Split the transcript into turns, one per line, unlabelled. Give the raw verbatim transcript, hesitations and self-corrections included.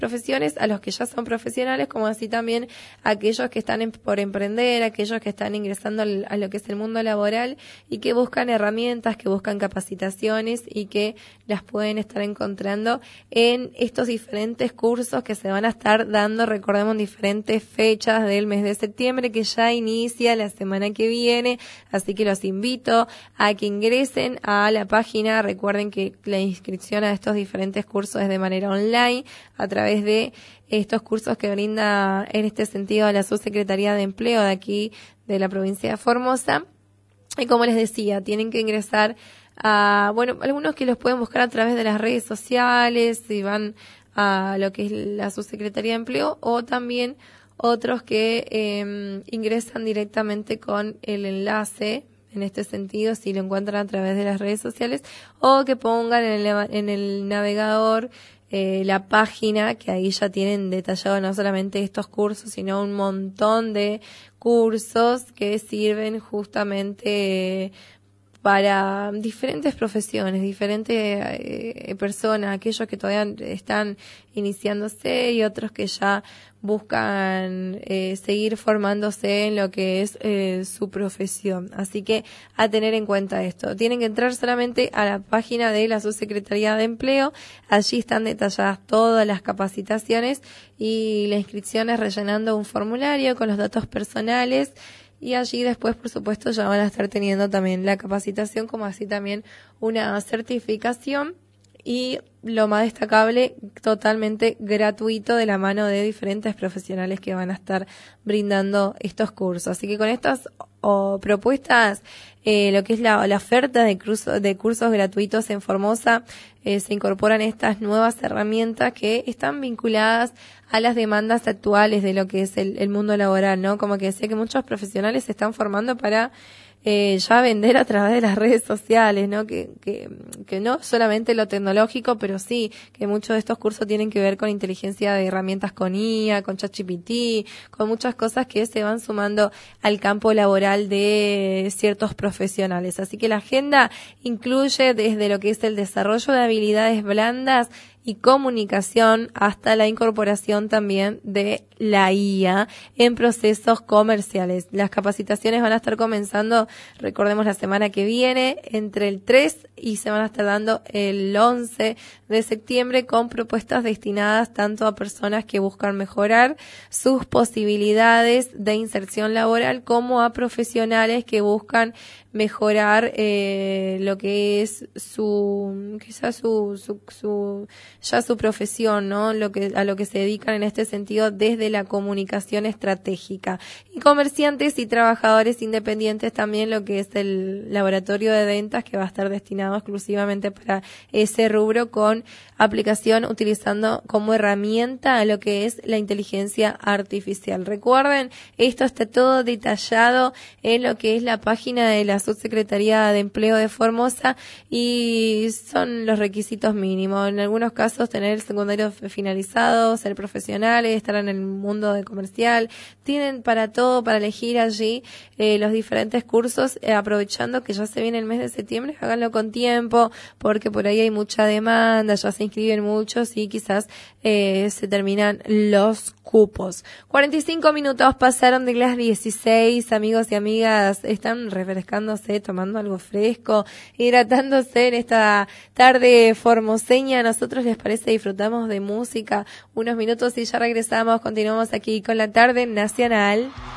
profesiones, a los que ya son profesionales, como así también a aquellos que están en, por emprender, aquellos que están ingresando al, a lo que es el mundo laboral y que buscan herramientas, que buscan capacitaciones y que las pueden estar encontrando en estos diferentes cursos que se van a estar dando, recordemos, en diferentes fechas del mes de septiembre, que ya inicia la semana que viene, así que los invito a que ingresen a la página. Recuerden que la inscripción a estos diferentes cursos es de manera online, a través de estos cursos que brinda en este sentido la Subsecretaría de Empleo de aquí de la provincia de Formosa. Y como les decía, tienen que ingresar a, bueno, algunos que los pueden buscar a través de las redes sociales, si van a lo que es la Subsecretaría de Empleo, o también otros que eh, ingresan directamente con el enlace, en este sentido, si lo encuentran a través de las redes sociales, o que pongan en el, en el navegador eh, la página, que ahí ya tienen detallado no solamente estos cursos, sino un montón de cursos que sirven justamente eh, para diferentes profesiones, diferentes eh, personas, aquellos que todavía están iniciándose y otros que ya buscan eh, seguir formándose en lo que es eh, su profesión. Así que a tener en cuenta esto. Tienen que entrar solamente a la página de la Subsecretaría de Empleo. Allí están detalladas todas las capacitaciones y la inscripción es rellenando un formulario con los datos personales. Y allí después, por supuesto, ya van a estar teniendo también la capacitación, como así también una certificación y, lo más destacable, totalmente gratuito de la mano de diferentes profesionales que van a estar brindando estos cursos. Así que con estas o propuestas, eh, lo que es la, la oferta de, curso, de cursos gratuitos en Formosa, eh, se incorporan estas nuevas herramientas que están vinculadas a las demandas actuales de lo que es el, el mundo laboral, ¿no? Como que decía que muchos profesionales se están formando para eh, ya vender a través de las redes sociales, ¿no? Que, que, que no solamente lo tecnológico, pero sí que muchos de estos cursos tienen que ver con inteligencia de herramientas con I A, con ChatGPT, con muchas cosas que se van sumando al campo laboral de ciertos profesionales. Así que la agenda incluye desde lo que es el desarrollo de habilidades blandas y comunicación hasta la incorporación también de la I A en procesos comerciales. Las capacitaciones van a estar comenzando, recordemos, la semana que viene, entre el tres y se van a estar dando el once de septiembre, con propuestas destinadas tanto a personas que buscan mejorar sus posibilidades de inserción laboral como a profesionales que buscan mejorar eh, lo que es su quizás su, su su ya su profesión, ¿no? Lo que a lo que se dedican en este sentido desde la comunicación estratégica. Y comerciantes y trabajadores independientes también, lo que es el laboratorio de ventas, que va a estar destinado exclusivamente para ese rubro, con aplicación utilizando como herramienta a lo que es la inteligencia artificial. Recuerden, esto está todo detallado en lo que es la página de la Subsecretaría de Empleo de Formosa y son los requisitos mínimos. En algunos casos tener el secundario finalizado, ser profesionales, estar en el mundo de comercial. Tienen para todo, para elegir allí eh, los diferentes cursos, eh, aprovechando que ya se viene el mes de septiembre. Háganlo con tiempo, porque por ahí hay mucha demanda, ya se inscriben muchos y quizás eh, se terminan los cupos. cuarenta y cinco minutos pasaron de las dieciséis, amigos y amigas, están refrescándose, tomando algo fresco, hidratándose en esta tarde formoseña. Nosotros, les parece, disfrutamos de música unos minutos y ya regresamos. Continuamos aquí con la tarde nacional.